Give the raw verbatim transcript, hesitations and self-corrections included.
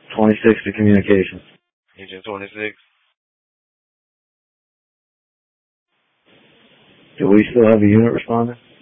twenty-six to communications. Agent twenty-six. Do we still have a unit responding?